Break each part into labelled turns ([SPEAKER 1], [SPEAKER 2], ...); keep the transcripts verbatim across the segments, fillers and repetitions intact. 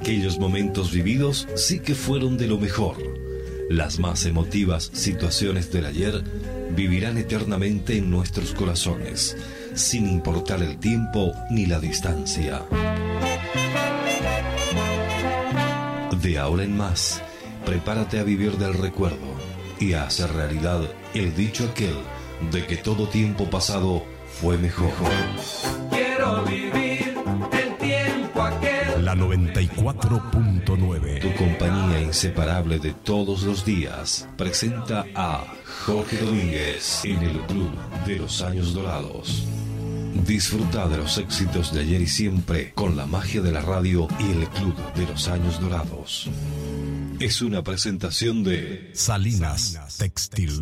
[SPEAKER 1] Aquellos momentos vividos sí que fueron de lo mejor. Las más emotivas situaciones del ayer vivirán eternamente en nuestros corazones, sin importar el tiempo ni la distancia. De ahora en más, prepárate a vivir del recuerdo y a hacer realidad el dicho aquel de que todo tiempo pasado fue mejor.
[SPEAKER 2] Quiero vivir el tiempo aquel.
[SPEAKER 3] La noventa y cuatro punto nueve.
[SPEAKER 1] Tu compañía inseparable de todos los días presenta a Jorge Domínguez en el Club de los Años Dorados. Disfruta de los éxitos de ayer y siempre con la magia de la radio y el Club de los Años Dorados. Es una presentación de
[SPEAKER 3] Salinas Textil.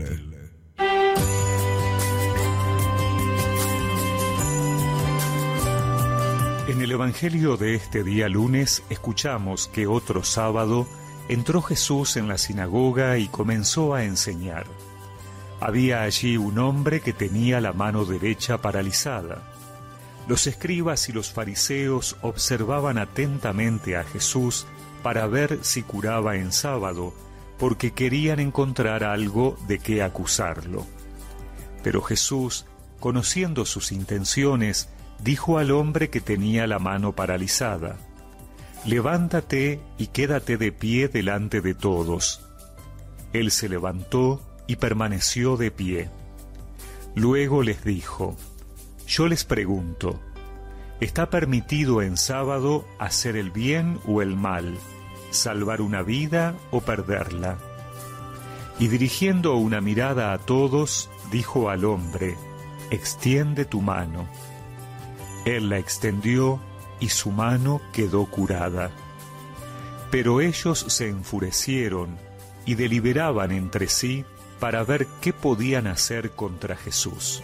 [SPEAKER 4] En el Evangelio de este día lunes escuchamos que otro sábado entró Jesús en la sinagoga y comenzó a enseñar. Había allí un hombre que tenía la mano derecha paralizada. Los escribas y los fariseos observaban atentamente a Jesús para ver si curaba en sábado, porque querían encontrar algo de qué acusarlo. Pero Jesús, conociendo sus intenciones, dijo al hombre que tenía la mano paralizada: «Levántate y quédate de pie delante de todos». Él se levantó y permaneció de pie. Luego les dijo: «Yo les pregunto, ¿está permitido en sábado hacer el bien o el mal, salvar una vida o perderla?» Y dirigiendo una mirada a todos, dijo al hombre: «Extiende tu mano». Él la extendió y su mano quedó curada. Pero ellos se enfurecieron y deliberaban entre sí para ver qué podían hacer contra Jesús.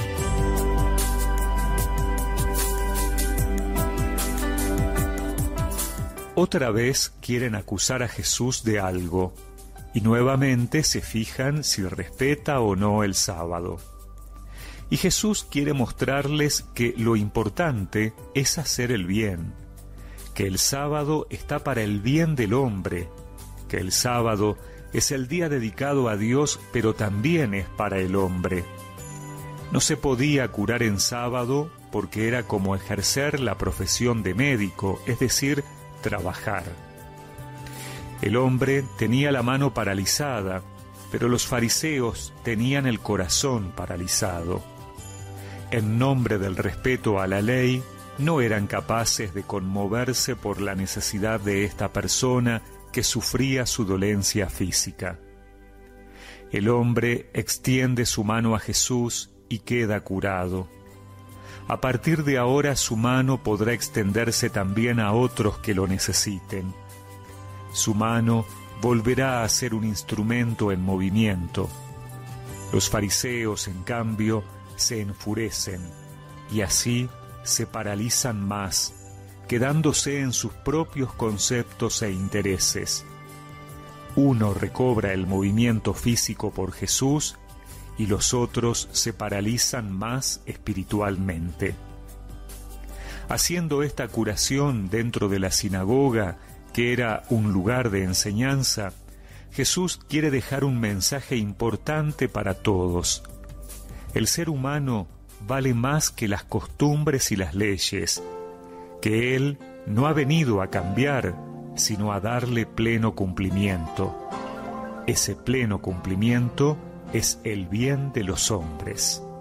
[SPEAKER 4] Otra vez quieren acusar a Jesús de algo, y nuevamente se fijan si respeta o no el sábado. Y Jesús quiere mostrarles que lo importante es hacer el bien, que el sábado está para el bien del hombre, que el sábado es el día dedicado a Dios, pero también es para el hombre. No se podía curar en sábado porque era como ejercer la profesión de médico, es decir, trabajar. El hombre tenía la mano paralizada, pero los fariseos tenían el corazón paralizado. En nombre del respeto a la ley, no eran capaces de conmoverse por la necesidad de esta persona que sufría su dolencia física. El hombre extiende su mano a Jesús y queda curado. A partir de ahora su mano podrá extenderse también a otros que lo necesiten. Su mano volverá a ser un instrumento en movimiento. Los fariseos, en cambio, se enfurecen y así se paralizan más, quedándose en sus propios conceptos e intereses. Uno recobra el movimiento físico por Jesús y los otros se paralizan más espiritualmente. Haciendo esta curación dentro de la sinagoga, que era un lugar de enseñanza, Jesús quiere dejar un mensaje importante para todos. El ser humano vale más que las costumbres y las leyes, que Él no ha venido a cambiar, sino a darle pleno cumplimiento. Ese pleno cumplimiento es el bien de los hombres.